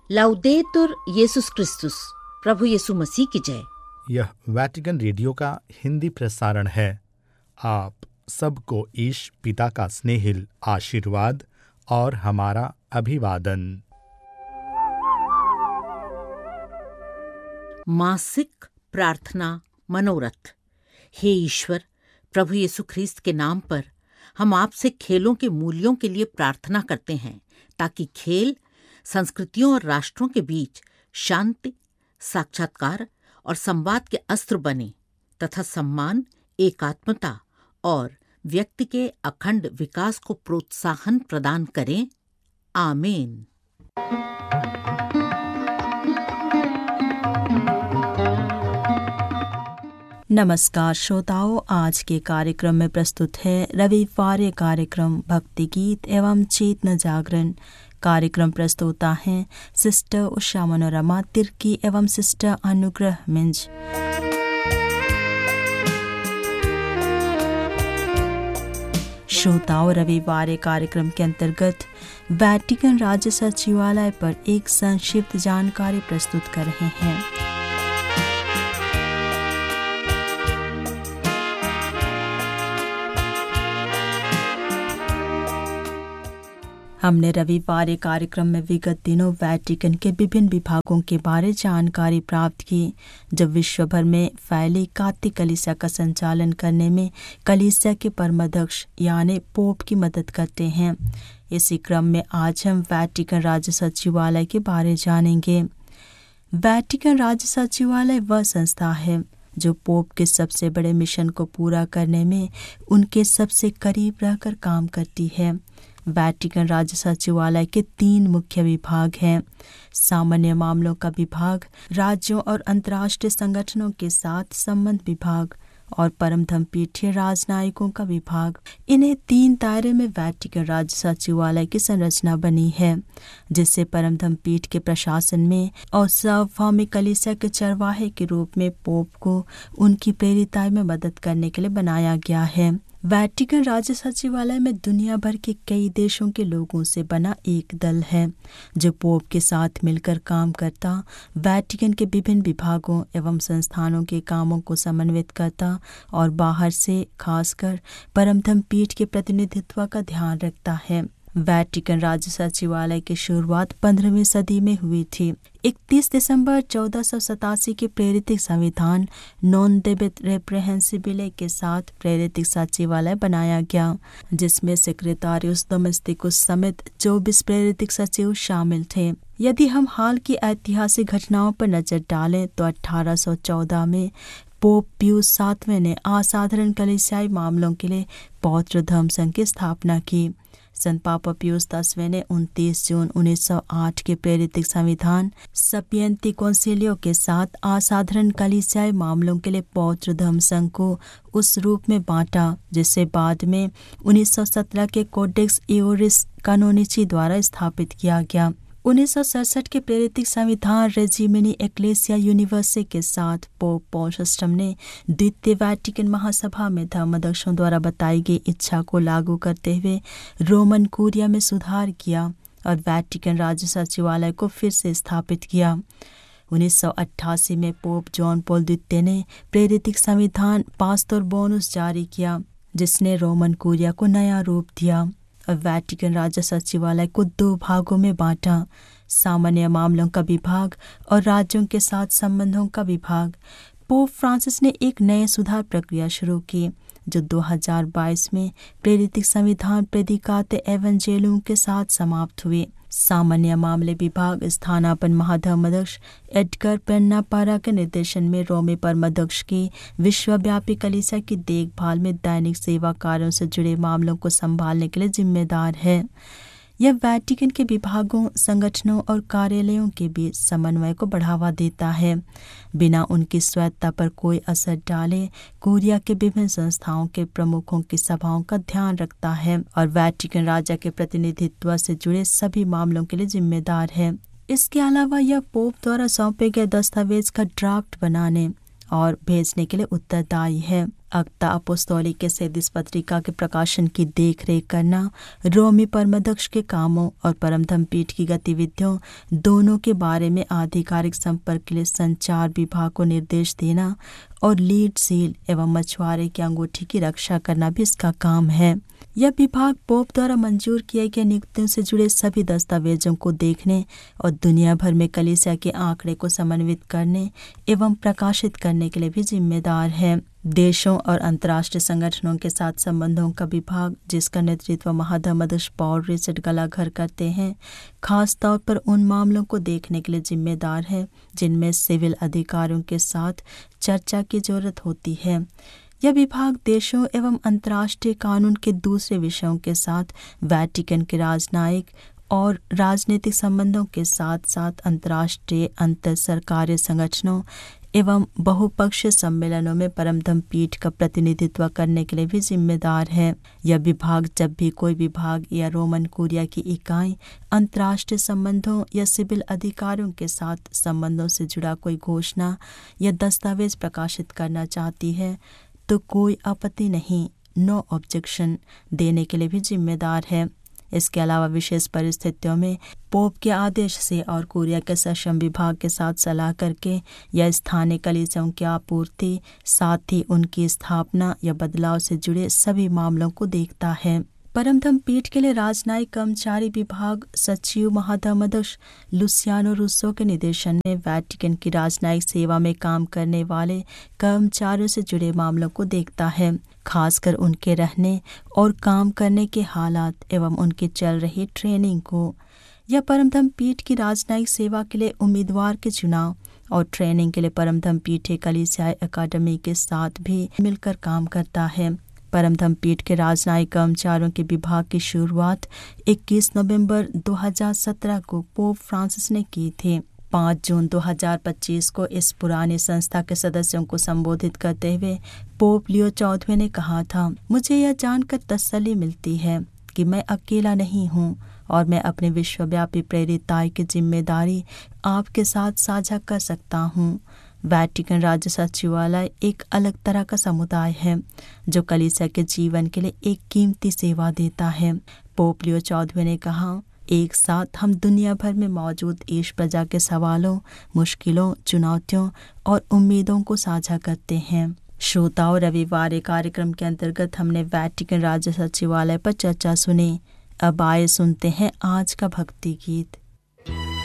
लाउदेतुर येसुस क्रिस्तुस, प्रभु यीशु मसीह की जय। यह वैटिकन रेडियो का हिंदी प्रसारण है। आप सबको ईश पिता का स्नेहिल आशीर्वाद और हमारा अभिवादन। मासिक प्रार्थना मनोरथ। हे ईश्वर, प्रभु यीशु ख्रीस्त के नाम पर हम आपसे खेलों के मूल्यों के लिए प्रार्थना करते हैं, ताकि खेल संस्कृतियों और राष्ट्रों के बीच शांति, साक्षात्कार और संवाद के अस्त्र बने तथा सम्मान, एकात्मता और व्यक्ति के अखंड विकास को प्रोत्साहन प्रदान करें। आमीन। नमस्कार श्रोताओं, आज के कार्यक्रम में प्रस्तुत है रविवार कार्यक्रम भक्ति गीत एवं चेतना जागरण। कार्यक्रम प्रस्तुता हैं सिस्टर उषा मनोरमा तिर्की एवं सिस्टर अनुग्रह मिंज। श्रोताओं, रविवार कार्यक्रम के अंतर्गत वैटिकन राज्य सचिवालय पर एक संक्षिप्त जानकारी प्रस्तुत कर रहे हैं। हमने रविवार कार्यक्रम में विगत दिनों वैटिकन के विभिन्न विभागों के बारे जानकारी प्राप्त की, जब विश्व भर में फैली कातिक कलीसिया का संचालन करने में कलीसिया के परमाध्यक्ष यानी पोप की मदद करते हैं। इसी क्रम में आज हम वैटिकन राज्य सचिवालय के बारे जानेंगे। वैटिकन राज्य सचिवालय वह संस्था है जो पोप के सबसे बड़े मिशन को पूरा करने में उनके सबसे करीब रहकर काम करती है। वैटिकन राज्य सचिवालय के 3 मुख्य विभाग हैं: सामान्य मामलों का विभाग, राज्यों और अंतर्राष्ट्रीय संगठनों के साथ संबंध विभाग और परम धर्मपीठीय राजनयिकों का विभाग। इन्हें 3 दायरे में वैटिकन राज्य सचिवालय की संरचना बनी है, जिससे परम धर्मपीठ के प्रशासन में और सार्वभौमिक कलीसिया के चरवाहे के रूप में पोप को उनकी प्रेरिताई में मदद करने के लिए बनाया गया है। वैटिकन राज्य सचिवालय में दुनिया भर के कई देशों के लोगों से बना एक दल है, जो पोप के साथ मिलकर काम करता, वैटिकन के विभिन्न विभागों एवं संस्थानों के कामों को समन्वित करता और बाहर से खासकर परम धर्मपीठ के प्रतिनिधित्व का ध्यान रखता है। वैटिकन राज्य सचिवालय की शुरुआत 15वीं सदी में हुई थी। 31 दिसंबर 1487 के प्रेरित संविधान नॉन डेबिट रेप्रेहेंसिबिले के साथ प्रेरित सचिवालय बनाया गया, जिसमें सेक्रेटारियस डोमेस्टिकुस समेत 24 प्रेरित सचिव शामिल थे। यदि हम हाल की ऐतिहासिक घटनाओं पर नजर डालें तो 1814 में पोप पियूस 7वें ने असाधारण कलीसियाई मामलों के लिए पौत्र धर्म संघ की स्थापना की। संत पापा पियूस 10वें ने 29 जून 1908 के प्रेरित संविधान सपियंती कौंसिलियो के साथ असाधारण कलीसियाई मामलों के लिए पौत्र धर्म संघ को उस रूप में बांटा, जिसे बाद में 1917 के कोडेक्स इओरिस कानोनिची द्वारा स्थापित किया गया। 1967 के प्रेरित संविधान रेजिमिनी एक्लेसिया यूनिवर्से के साथ पोप पॉल VI ने द्वितीय वैटिकन महासभा में धर्माध्यक्षों द्वारा बताई गई इच्छा को लागू करते हुए रोमन कुरिया में सुधार किया और वैटिकन राज्य सचिवालय को फिर से स्थापित किया। 1988 में पोप जॉन पॉल द्वितीय ने प्रेरित संविधान पास्टोर बोनस जारी किया, जिसने रोमन कुरिया को नया रूप दिया और वैटिकन राज्य सचिवालय को 2 भागों में बांटा: सामान्य मामलों का विभाग और राज्यों के साथ संबंधों का विभाग। पोप फ्रांसिस ने एक नए सुधार प्रक्रिया शुरू की, जो 2022 में प्रेरित संविधान प्रेदिकाते एवेंजेलियम के साथ समाप्त हुए। सामान्य मामले विभाग स्थानापन्न महाधर्माध्यक्ष एडगर पेन्नापारा के निर्देशन में रोमी परमाध्यक्ष की विश्वव्यापी कलीसिया की देखभाल में दैनिक सेवा कार्यों से जुड़े मामलों को संभालने के लिए जिम्मेदार है। यह वैटिकन के विभागों, संगठनों और कार्यालयों के बीच समन्वय को बढ़ावा देता है, बिना उनकी स्वायत्तता पर कोई असर डाले। कुरिया के विभिन्न संस्थाओं के प्रमुखों की सभाओं का ध्यान रखता है और वैटिकन राजा के प्रतिनिधित्व से जुड़े सभी मामलों के लिए जिम्मेदार है। इसके अलावा यह पोप द्वारा सौंपे गए दस्तावेज का ड्राफ्ट बनाने और भेजने के लिए उत्तरदायी है। अक्ता अपोस्तोलिक के सेदिस पत्रिका के प्रकाशन की देखरेख करना, रोमी परमदक्ष के कामों और परमधम पीठ की गतिविधियों दोनों के बारे में आधिकारिक संपर्क के लिए संचार विभाग को निर्देश देना और लीड सील एवं मछुआरे की अंगूठी की रक्षा करना भी इसका काम है। यह विभाग पोप द्वारा मंजूर किए गए नियुक्तियों से जुड़े सभी दस्तावेजों को देखने और दुनिया भर में कलीसिया के आंकड़े को समन्वित करने एवं प्रकाशित करने के लिए भी जिम्मेदार है। देशों और अंतर्राष्ट्रीय संगठनों के साथ संबंधों का विभाग, जिसका नेतृत्व महाधर्मदक्ष पॉल रिचर्ड गलाघर करते हैं, खास तौर पर उन मामलों को देखने के लिए जिम्मेदार है जिनमें सिविल अधिकारियों के साथ चर्चा की जरूरत होती है। यह विभाग देशों एवं अंतर्राष्ट्रीय कानून के दूसरे विषयों के साथ वेटिकन के राजनयिक और राजनीतिक संबंधों के साथ साथ अंतर्राष्ट्रीय अंतर सरकारी संगठनों एवं बहुपक्षीय सम्मेलनों में परमधम पीठ का प्रतिनिधित्व करने के लिए भी जिम्मेदार है। यह विभाग जब भी कोई विभाग या रोमन कुरिया की इकाई अंतर्राष्ट्रीय संबंधों या सिविल अधिकारियों के साथ संबंधों से जुड़ा कोई घोषणा या दस्तावेज प्रकाशित करना चाहती है तो कोई आपत्ति नहीं, नो ऑब्जेक्शन देने के लिए भी जिम्मेदार है। इसके अलावा विशेष परिस्थितियों में पोप के आदेश से और कुरिया के सक्षम विभाग के साथ सलाह करके या स्थानीय कलीसियाओं की आपूर्ति, साथ ही उनकी स्थापना या बदलाव से जुड़े सभी मामलों को देखता है। परमधम पीठ के लिए राजनयिक कर्मचारी विभाग सचिव महाधर्मदक्ष लुसियानो रूसो के निर्देशन में वेटिकन की राजनयिक सेवा में काम करने वाले कर्मचारियों से जुड़े मामलों को देखता है, खासकर उनके रहने और काम करने के हालात एवं उनकी चल रही ट्रेनिंग को। यह परमधम पीठ की राजनयिक सेवा के लिए उम्मीदवार के चुनाव और ट्रेनिंग के लिए परमधम पीठ कलीसियाई अकादमी के साथ भी मिलकर काम करता है। परमधम पीठ के राजनयिक कर्मचारियों के विभाग की शुरुआत 21 नवंबर 2017 को पोप फ्रांसिस ने की थी। 5 जून 2025 को इस पुरानी संस्था के सदस्यों को संबोधित करते हुए पोप लियो 14वें ने कहा था, मुझे यह जानकर तसल्ली मिलती है कि मैं अकेला नहीं हूँ और मैं अपने विश्वव्यापी प्रेरिताई की जिम्मेदारी आपके साथ साझा कर सकता हूँ। वेटिकन राज्य सचिवालय एक अलग तरह का समुदाय है जो कलीसिया के जीवन के लिए एक कीमती सेवा देता है। पोप लियो 14वें ने कहा, एक साथ हम दुनिया भर में मौजूद ईश प्रजा के सवालों, मुश्किलों, चुनौतियों और उम्मीदों को साझा करते हैं। श्रोताओं, रविवार कार्यक्रम के अंतर्गत हमने वेटिकन राज्य सचिवालय पर चर्चा सुनी। अब आइए सुनते हैं आज का भक्ति गीत।